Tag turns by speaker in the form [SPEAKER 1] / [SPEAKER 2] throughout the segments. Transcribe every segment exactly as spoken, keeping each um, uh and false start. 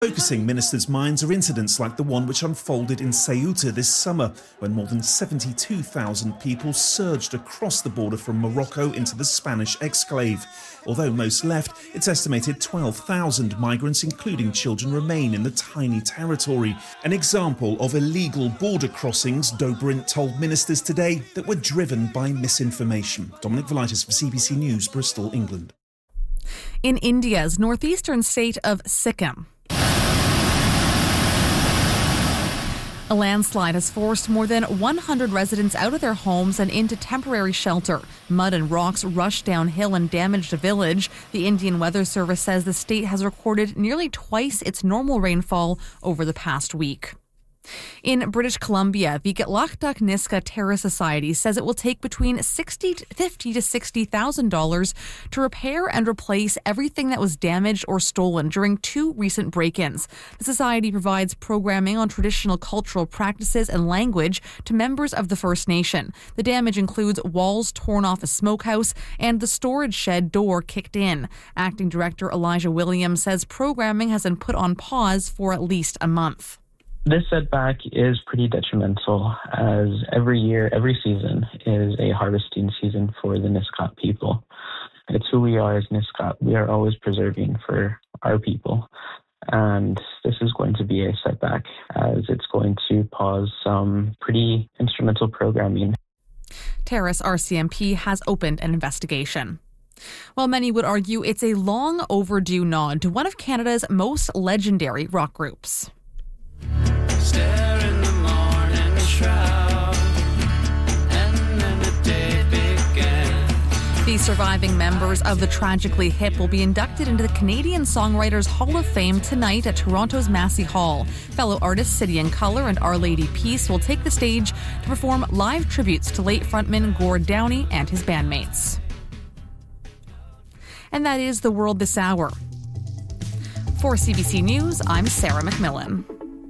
[SPEAKER 1] Focusing ministers' minds are incidents like the one which unfolded in Ceuta this summer, when more than seventy-two thousand people surged across the border from Morocco into the Spanish exclave. Although most left, it's estimated twelve thousand migrants, including children, remain in the tiny territory. An example of illegal border crossings, Dobrindt told ministers today, that were driven by misinformation. Dominic Velitis for C B C News, Bristol, England.
[SPEAKER 2] In India's northeastern state of Sikkim, a landslide has forced more than one hundred residents out of their homes and into temporary shelter. Mud and rocks rushed downhill and damaged a village. The Indian Weather Service says the state has recorded nearly twice its normal rainfall over the past week. In British Columbia, the Gatlaktak Niska Terra Society says it will take between sixty to fifty to sixty thousand dollars to repair and replace everything that was damaged or stolen during two recent break-ins. The society provides programming on traditional cultural practices and language to members of the First Nation. The damage includes walls torn off a smokehouse and the storage shed door kicked in. Acting Director Elijah Williams says programming has been put on pause for at least a month.
[SPEAKER 3] This setback is pretty detrimental, as every year, every season is a harvesting season for the Nisga'a people. It's who we are as Nisga'a. We are always preserving for our people. And this is going to be a setback, as it's going to pause some pretty instrumental programming.
[SPEAKER 2] Terrace R C M P has opened an investigation. While many would argue it's a long overdue nod to one of Canada's most legendary rock groups.
[SPEAKER 4] Stare in the morning shroud, and then the day began.
[SPEAKER 2] The surviving members of the Tragically Hip will be inducted into the Canadian Songwriters Hall of Fame tonight at Toronto's Massey Hall. Fellow artists City and Colour and Our Lady Peace will take the stage to perform live tributes to late frontman Gord Downie and his bandmates. And that is the world this hour. For C B C News, I'm Sarah McMillan.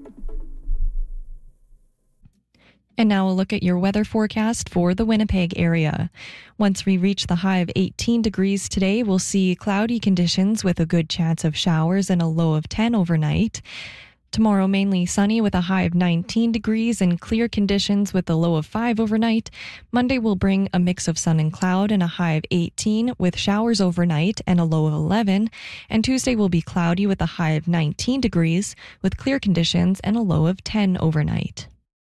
[SPEAKER 5] And now a look at your weather forecast for the Winnipeg area. Once we reach the high of eighteen degrees today, we'll see cloudy conditions with a good chance of showers and a low of ten overnight. Tomorrow, mainly sunny with a high of nineteen degrees and clear conditions with a low of five overnight. Monday will bring a mix of sun and cloud and a high of eighteen with showers overnight and a low of eleven. And Tuesday will be cloudy with a high of nineteen degrees with clear conditions and a low of ten overnight.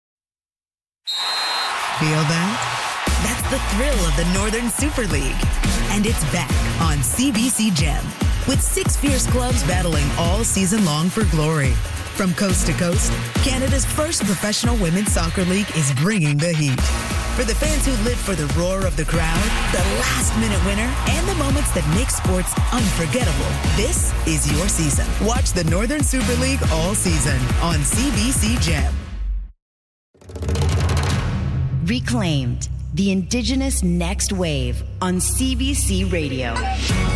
[SPEAKER 6] Feel that? That's the thrill of the Northern Super League. And it's back on C B C Gem, with six fierce clubs battling all season long for glory. From coast to coast, Canada's first professional women's soccer league is bringing the heat. For the fans who live for the roar of the crowd, the last-minute winner, and the moments that make sports unforgettable, this is your season. Watch the Northern Super League all season on C B C Gem.
[SPEAKER 7] Reclaimed, the Indigenous Next Wave on C B C Radio.